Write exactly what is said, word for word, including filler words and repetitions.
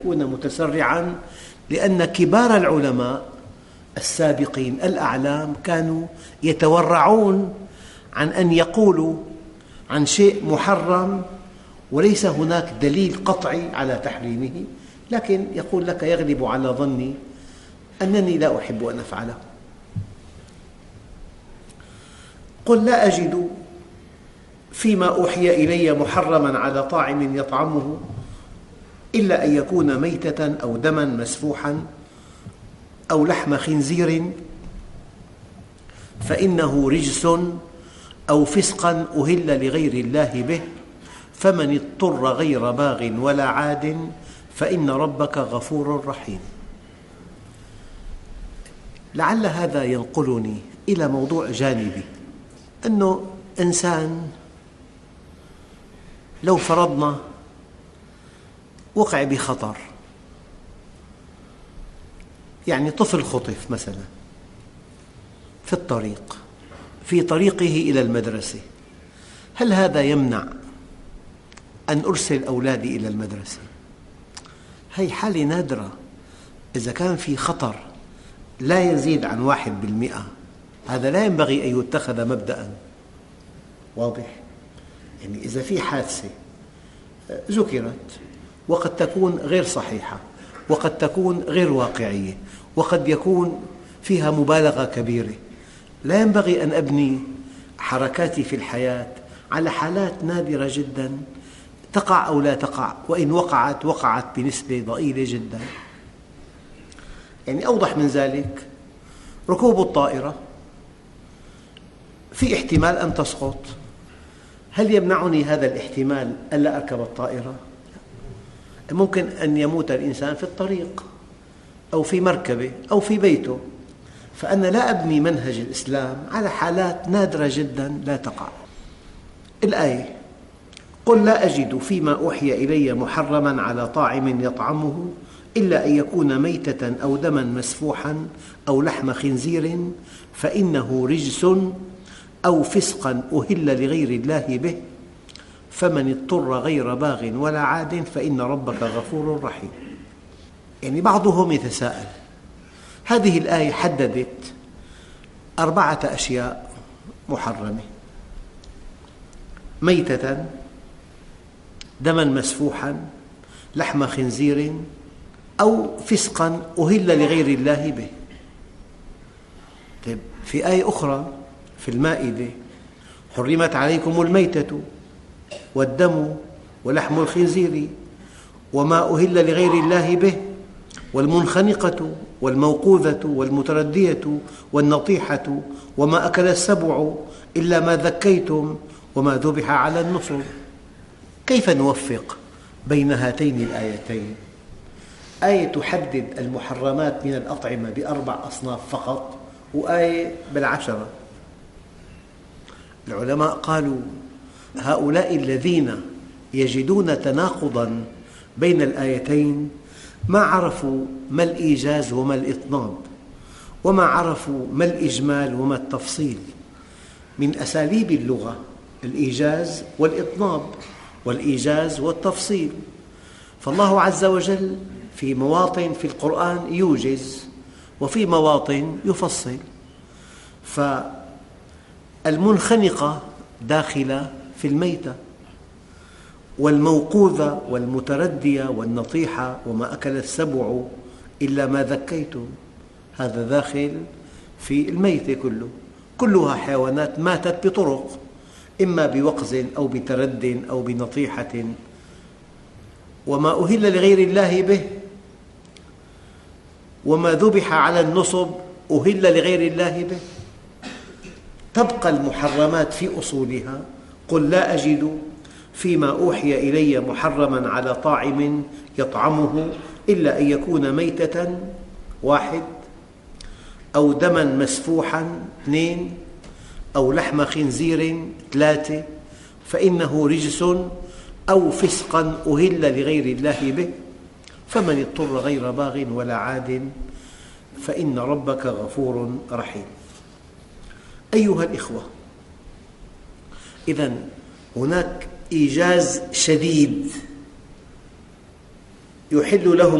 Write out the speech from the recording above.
يكون متسرعاً، لأن كبار العلماء السابقين الأعلام كانوا يتورعون عن أن يقولوا عن شيء محرم وليس هناك دليل قطعي على تحريمه، لكن يقول لك يغلب على ظني أنني لا أحب أن أفعله. قل لا أجد فيما أوحي إلي محرماً على طاعم يطعمه إلا أن يكون ميتة أو دماً مسفوحاً أو لحم خنزير فإنه رجس أو فسقاً أهل لغير الله به، فمن اضطر غير باغ ولا عاد فإن ربك غفور رحيم. لعل هذا ينقلني إلى موضوع جانبي، أنه إنسان لو فرضنا وقع بخطر، يعني طفل خطف مثلا في الطريق في طريقه إلى المدرسة، هل هذا يمنع أن أرسل أولادي إلى المدرسة؟ هذه حالة نادرة. إذا كان في خطر لا يزيد عن واحد بالمئة، هذا لا ينبغي أن يتخذ مبدأ. واضح؟ يعني إذا في حادثة ذكرت وقد تكون غير صحيحة وقد تكون غير واقعية وقد يكون فيها مبالغة كبيرة، لا ينبغي أن أبني حركاتي في الحياة على حالات نادرة جدا تقع أو لا تقع، وإن وقعت وقعت بنسبة ضئيلة جدا. يعني أوضح من ذلك ركوب الطائرة، في احتمال أن تسقط، هل يمنعني هذا الاحتمال ألا أركب الطائرة؟ ممكن أن يموت الإنسان في الطريق أو في مركبة أو في بيته، فأنا لا أبني منهج الإسلام على حالات نادرة جدا لا تقع. الآية: قل لا أجد فيما أوحي إلي محرماً على طاعم يطعمه إلا أن يكون ميتة أو دماً مسفوحاً أو لحم خنزير فإنه رجس أو فسقاً أهل لغير الله به، فمن اضطر غير باغ ولا عاد فإن ربك غفور رحيم. يعني بعضهم يتساءل، هذه الآية حددت أربعة أشياء محرمة: ميتة، دماً مسفوحاً، لحم خنزير، أو فسقاً أهل لغير الله به. طيب في آية أخرى في المائدة: حرمت عليكم الميتة والدم ولحم الخنزير وما أهل لغير الله به والمنخنقة والموقوذة والمتردية والنطيحة وما أكل السبع إلا ما ذكيتم وما ذبح على النصب. كيف نوفق بين هاتين الآيتين؟ آية تحدد المحرمات من الأطعمة بأربع أصناف فقط، وآية بالعشرة. العلماء قالوا هؤلاء الذين يجدون تناقضاً بين الآيتين ما عرفوا ما الإيجاز وما الإطناب، وما عرفوا ما الإجمال وما التفصيل. من أساليب اللغة الإيجاز والإطناب والإيجاز والتفصيل، فالله عز وجل في مواطن في القرآن يوجز وفي مواطن يفصل. فالمنخنقة داخلة في الميتة، والموقوذة والمتردية والنطيحة وما أكل السبع إلا ما ذكيتم، هذا داخل في الميتة كله، كلها حيوانات ماتت بطرق، إما بوقز أو بترد أو بنطيحة. وما أهل لغير الله به وما ذبح على النصب أهل لغير الله به. تبقى المحرمات في أصولها: قل لا أجد فيما أوحي إلي محرماً على طاعم يطعمه إلا أن يكون ميتة، واحد، أو دماً مسفوحاً، اثنين، أو لحم خنزير، ثلاثة، فإنه رجس أو فسقاً أهل لغير الله به، فمن اضطر غير باغ ولا عاد فإن ربك غفور رحيم. أيها الإخوة، إذن هناك إيجاز شديد يحل لهم